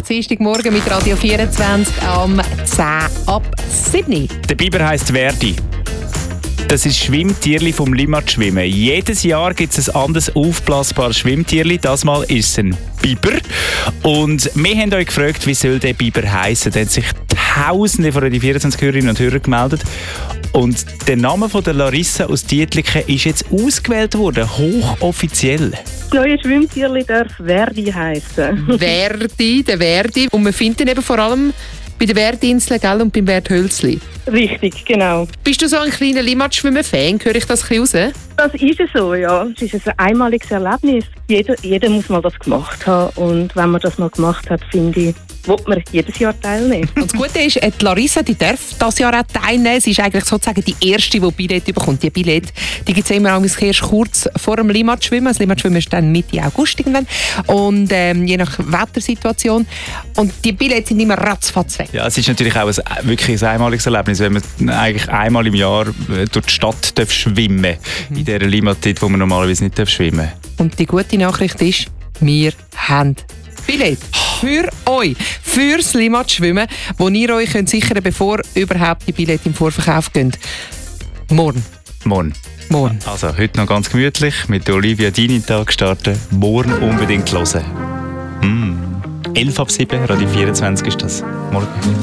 Dienstagmorgen mit Radio 24 am 10 ab 7. Der Biber heisst Verdi. Das ist das Schwimmtierli vom Limmat-Schwimmen. Jedes Jahr gibt es ein anderes aufblasbares Schwimmtierli. Das Mal ist es ein Biber. Und wir haben euch gefragt, wie soll der Biber heissen. Da haben sich Tausende von den 24 Hörerinnen und Hörern gemeldet. Und der Name von der Larissa aus Dietliken ist jetzt ausgewählt worden, hochoffiziell. Das neue Schwimmtierli darf Verdi heissen. Verdi, der Verdi. Und man findet ihn eben vor allem bei der Verdi-Insel, gell, und beim Werthölzli. Richtig, genau. Bist du so ein kleiner Limmat-Schwimmen-Fan? Höre ich das ein bisschen raus? Das ist es so, ja. Es ist ein einmaliges Erlebnis. Jeder muss mal das gemacht haben. Und wenn man das mal gemacht hat, finde ich, will man jedes Jahr teilnehmen. Und das Gute ist, die Larissa die darf dieses Jahr auch teilnehmen. Sie ist eigentlich sozusagen die Erste, die Billett bekommt. Die Billett gibt es immer erst kurz vor dem Limmat-Schwimmen. Das Limmat-Schwimmen ist dann Mitte August irgendwann. Und je nach Wettersituation. Und die Billets sind immer ratzfatz weg. Ja, es ist natürlich auch wirklich ein einmaliges Erlebnis, wenn man eigentlich einmal im Jahr durch die Stadt schwimmen darf. In dieser Limmat-Zeit, wo man normalerweise nicht schwimmen darf. Und die gute Nachricht ist, wir haben Billett für euch, fürs Limmat-Schwimmen, wo ihr euch sichern könnt, bevor überhaupt die Billette im Vorverkauf gehen. Morgen. Also heute noch ganz gemütlich mit der Olivia Dini-Tag starten. Morgen unbedingt hören. 11 ab 7, Radio 24 ist das. Morgen.